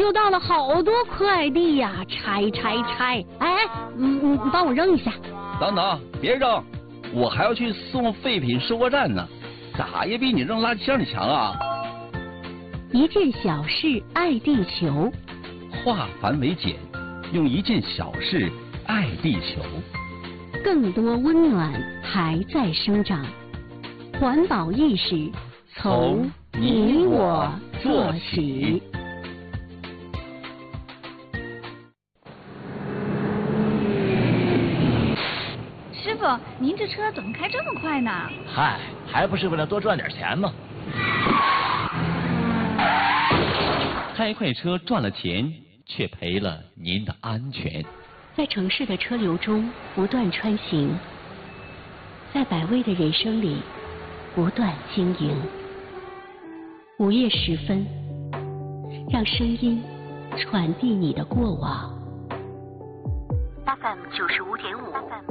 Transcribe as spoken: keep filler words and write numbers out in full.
又到了好多快递呀，拆拆拆！哎，嗯，你帮我扔一下。 等等，别扔，我还要去送废品收货站呢，咋也比你扔垃圾箱里强啊！ 一件小事爱地球， 化繁为简，用一件小事爱地球。 更多温暖还在生长，环保意识从你我做起。 师傅，您这车怎么开这么快呢？ 嗨，还不是为了多赚点钱吗？ 开快车赚了钱，却赔了您的安全。 在城市的车流中不断穿行，在百味的人生里不断经营。午夜时分，让声音传递你的过往。F M 九十五点五。